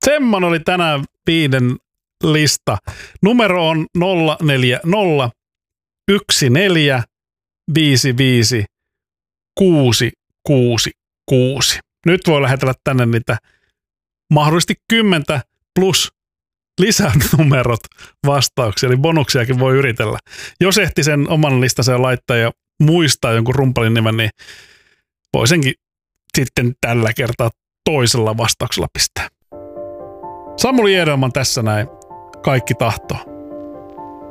Semmoinen oli tänään 5 lista. Numero on 040 14 55 666. Nyt voi lähetellä tänne niitä mahdollisesti 10 plus lisänumerot vastauksia, eli bonuksiakin voi yritellä. Jos ehti sen oman listansa laittaa ja muistaa jonkun rumpalin nimen, niin voi senkin sitten tällä kertaa toisella vastauksella pistää. Samuli Edelman tässä näin. Kaikki tahtoo.